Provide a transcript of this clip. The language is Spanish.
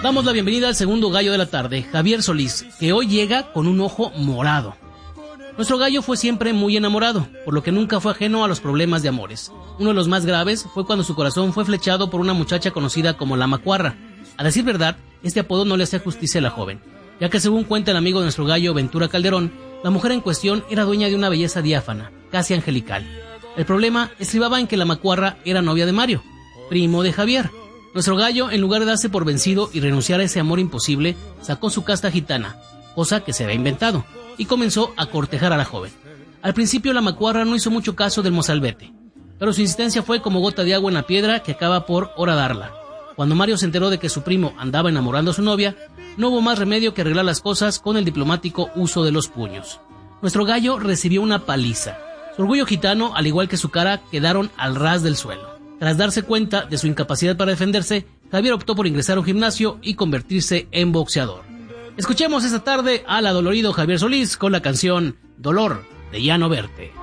Damos la bienvenida al segundo gallo de la tarde, Javier Solís, que hoy llega con un ojo morado. Nuestro gallo fue siempre muy enamorado, por lo que nunca fue ajeno a los problemas de amores. Uno de los más graves fue cuando su corazón fue flechado por una muchacha conocida como la Macuarra. A decir verdad, este apodo no le hacía justicia a la joven, ya que según cuenta el amigo de nuestro gallo, Ventura Calderón, la mujer en cuestión era dueña de una belleza diáfana, casi angelical. El problema estribaba en que la Macuarra era novia de Mario, primo de Javier. Nuestro gallo, en lugar de darse por vencido y renunciar a ese amor imposible, sacó su casta gitana, cosa que se había inventado, y comenzó a cortejar a la joven. Al principio la Macuarra no hizo mucho caso del mozalbete, pero su insistencia fue como gota de agua en la piedra que acaba por horadarla. Cuando Mario se enteró de que su primo andaba enamorando a su novia, no hubo más remedio que arreglar las cosas con el diplomático uso de los puños. Nuestro gallo recibió una paliza. Su orgullo gitano, al igual que su cara, quedaron al ras del suelo. Tras darse cuenta de su incapacidad para defenderse, Javier optó por ingresar a un gimnasio y convertirse en boxeador. Escuchemos esta tarde al adolorido Javier Solís con la canción Dolor de Ya No Verte.